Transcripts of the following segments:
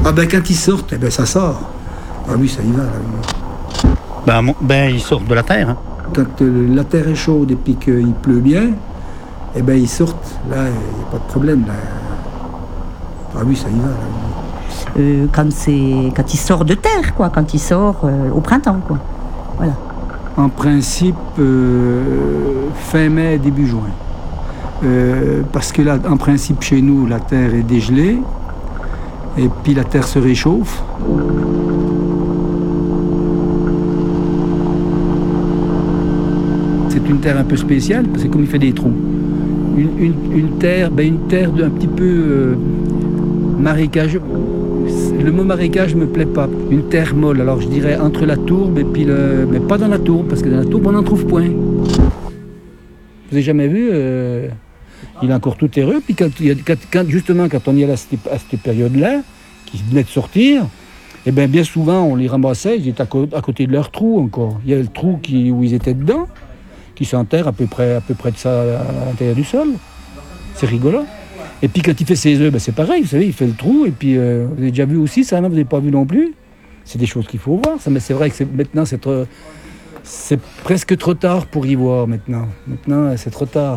Ah ben quand ils sortent, eh ben ça sort. Ah oui, ça y va. Là. Ils sortent de la terre. Hein. Quand la terre est chaude et puis qu'il pleut bien, eh ben ils sortent. Là, il n'y a pas de problème. Là. Ah oui, ça y va. Là. Quand il sort de terre, quoi, quand il sort au printemps, quoi. Voilà. En principe, fin mai, début juin. Parce que là, en principe, chez nous, la terre est dégelée et puis la terre se réchauffe. C'est une terre un peu spéciale parce que comme il fait des trous. Une terre un petit peu marécageux. Le mot marécage me plaît pas. Une terre molle, alors je dirais entre la tourbe et puis mais pas dans la tourbe, parce que dans la tourbe on n'en trouve point. Vous avez jamais vu il est encore tout terreux, puis justement quand on y est à cette période-là, qui venait de sortir, et bien souvent on les ramassait, ils étaient à côté de leur trou encore. Il y a le trou où ils étaient dedans, qui s'enterre à peu près de ça à l'intérieur du sol. C'est rigolo. Et puis quand il fait ses œufs, c'est pareil, vous savez, il fait le trou, et puis vous avez déjà vu aussi ça, non? Vous n'avez pas vu non plus? C'est des choses qu'il faut voir, ça, mais c'est vrai que maintenant c'est presque trop tard pour y voir maintenant. Maintenant, c'est trop tard.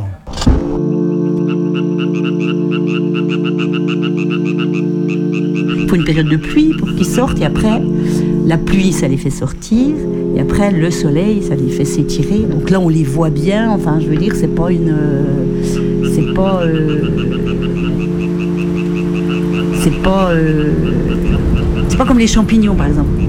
Il faut une période de pluie pour qu'ils sortent, et après, la pluie, ça les fait sortir, et après, le soleil, ça les fait s'étirer. Donc là, on les voit bien, enfin, je veux dire, c'est pas comme les champignons, par exemple.